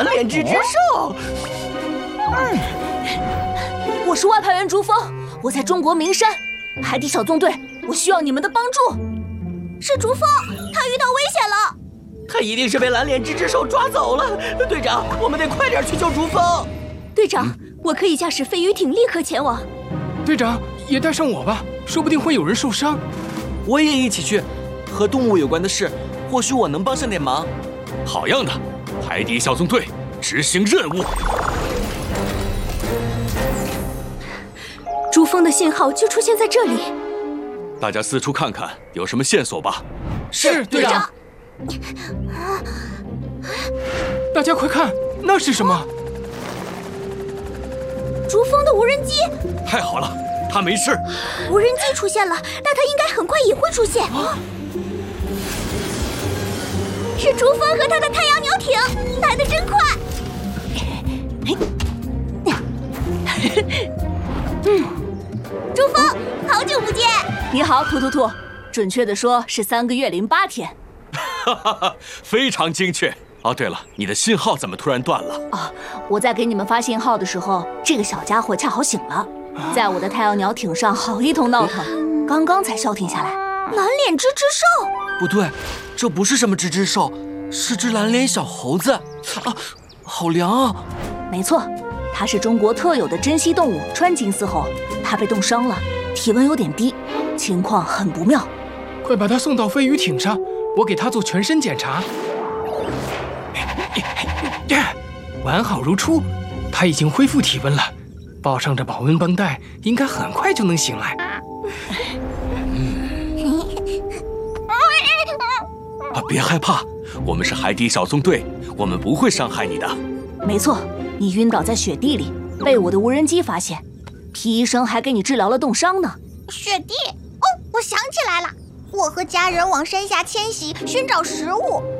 蓝脸之兽。 我是外派员竹风，我在中国名山海底小纵队，我需要你们的帮助。 是竹风，他遇到危险了。 他一定是被蓝脸之兽抓走了。队长，我们得快点去救竹风。 队长，我可以驾驶飞鱼艇立刻前往。 队长，也带上我吧，说不定会有人受伤。 我也一起去，和动物有关的事，或许我能帮上点忙。 好样的，海底小纵队，执行任务。 珠峰的信号就出现在这里。 大家四处看看，有什么线索吧？ 是，队长。大家快看，那是什么？ 珠峰的无人机。 太好了，他没事。 无人机出现了，那它应该很快也会出现。是珠峰和他的太阳鸟艇，来得真快。珠峰，好久不见。 你好，兔兔兔，准确的说是3个月08天。 哈哈哈，非常精确。哦，对了，你的信号怎么突然断了？ 我在给你们发信号的时候，这个小家伙恰好醒了，在我的太阳鸟艇上好一通闹腾，刚刚才消停下来。 蓝脸蜘蛛兽？ 不对，这不是什么蜘蛛兽，是只蓝脸小猴子。好凉啊！ 没错，它是中国特有的珍稀动物川金丝猴，它被冻伤了，体温有点低，情况很不妙。 快把它送到飞鱼艇上，我给它做全身检查。完好如初，它已经恢复体温了，抱上这保温绷带，应该很快就能醒来。 别害怕，我们是海底小纵队，我们不会伤害你的。 没错，你晕倒在雪地里，被我的无人机发现，皮医生还给你治疗了冻伤呢。 雪地？哦，我想起来了，我和家人往山下迁徙，寻找食物。